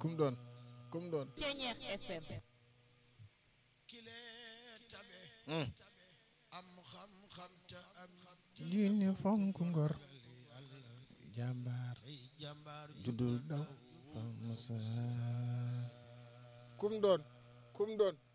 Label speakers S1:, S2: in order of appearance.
S1: kum doon
S2: Ceñeex FM.
S1: diine fonk ngor jàmbaar judul daw fa musa kum doon